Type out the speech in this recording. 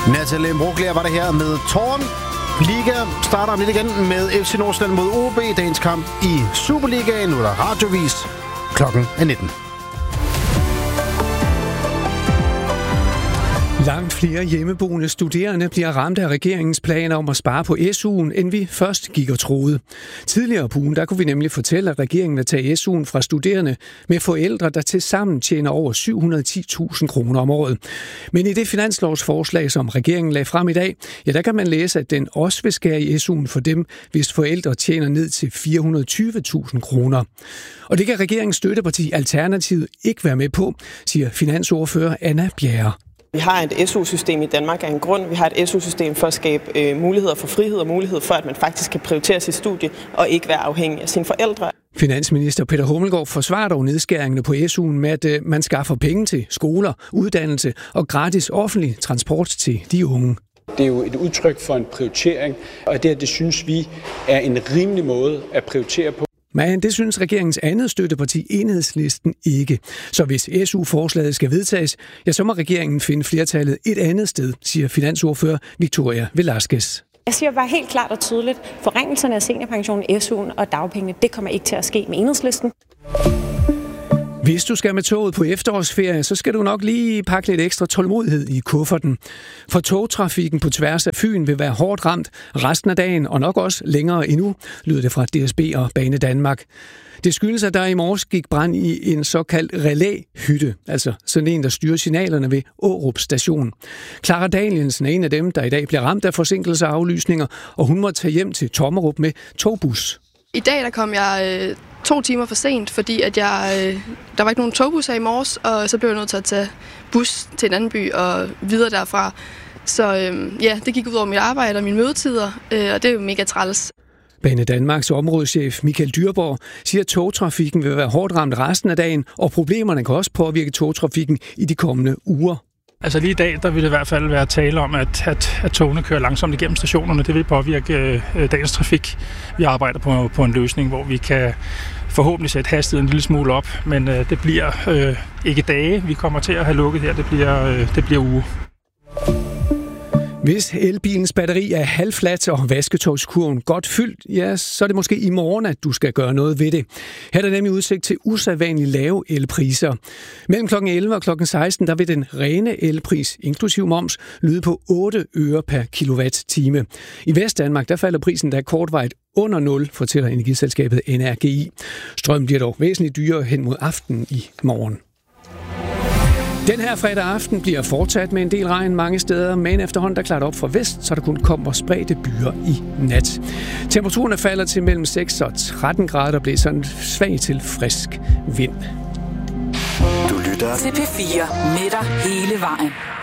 Natalie Brugler var det her med Tårn. Liga starter om lidt igen med FC Nordsjælland mod OB. Dagens kamp i Superligaen. Nu er der radiovis. Klokken er 19. Langt flere hjemmeboende studerende bliver ramt af regeringens planer om at spare på SU'en, end vi først gik og troede. Tidligere på ugen, der kunne vi nemlig fortælle, at regeringen vil tage SU'en fra studerende med forældre, der tilsammen tjener over 710.000 kroner om året. Men i det finanslovsforslag, som regeringen lagde frem i dag, ja, der kan man læse, at den også vil skære i SU'en for dem, hvis forældre tjener ned til 420.000 kroner. Og det kan regeringens støtteparti Alternativet ikke være med på, siger finansordfører Anna Bjerre. Vi har et SU-system i Danmark af en grund. Vi har et SU-system for at skabe muligheder for frihed og mulighed for, at man faktisk kan prioritere sit studie og ikke være afhængig af sine forældre. Finansminister Peter Hummelgaard forsvarer dog nedskæringerne på SU'en med, at man skaffer penge til skoler, uddannelse og gratis offentlig transport til de unge. Det er jo et udtryk for en prioritering, og det synes vi er en rimelig måde at prioritere på. Men det synes regeringens andet støtteparti, Enhedslisten, ikke. Så hvis SU-forslaget skal vedtages, ja, så må regeringen finde flertallet et andet sted, siger finansordfører Victoria Velasquez. Jeg siger bare helt klart og tydeligt, forringelserne af seniorpensionen, SU'en og dagpengene, det kommer ikke til at ske med Enhedslisten. Hvis du skal med toget på efterårsferie, så skal du nok lige pakke lidt ekstra tålmodighed i kufferten. For togtrafikken på tværs af Fyn vil være hårdt ramt resten af dagen, og nok også længere endnu, lyder det fra DSB og Bane Danmark. Det skyldes, at der i morges gik brand i en såkaldt relæhytte, altså sådan en, der styrer signalerne ved Aarup station. Clara Danielsen er en af dem, der i dag bliver ramt af forsinkelser og aflysninger, og hun må tage hjem til Tommerup med togbus. I dag der kom jeg 2 timer for sent, fordi at der var ikke nogen togbusser i morges, og så blev jeg nødt til at tage bus til en anden by og videre derfra. Så det gik ud over mit arbejde og mine mødetider, og det er jo mega træls. Bane Danmarks områdeschef Michael Dyrborg siger, at togtrafikken vil være hårdt ramt resten af dagen, og problemerne kan også påvirke togtrafikken i de kommende uger. Altså lige i dag, der vil det i hvert fald være tale om, at togene kører langsomt igennem stationerne. Det vil påvirke dagens trafik. Vi arbejder på en løsning, hvor vi kan forhåbentlig sætte hastigheden en lille smule op, men det bliver ikke dage, vi kommer til at have lukket her. Det bliver uge. Hvis elbilens batteri er halvfladt og vasketøjskurven godt fyldt, ja, så er det måske i morgen, at du skal gøre noget ved det. Her er der nemlig udsigt til usædvanligt lave elpriser. Mellem kl. 11 og kl. 16, der vil den rene elpris, inklusiv moms, lyde på 8 øre per kilowatt-time. I Vestdanmark, der falder prisen da kortvarigt under 0, fortæller energiselskabet NRGI. Strøm bliver dog væsentligt dyrere hen mod aftenen i morgen. Den her fredag aften bliver fortsat med en del regn mange steder, men efterhånden der klarer op fra vest, så der kun kommer spredte byer i nat. Temperaturen falder til mellem 6 og 13 grader, der bliver sådan svag til frisk vind. Du lytter til P4 med dig hele vejen.